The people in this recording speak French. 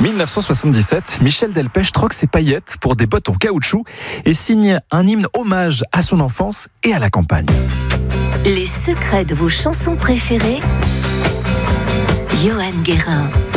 1977, Michel Delpech troque ses paillettes pour des bottes en caoutchouc et signe un hymne hommage à son enfance et à la campagne. Les secrets de vos chansons préférées, Johan Guérin.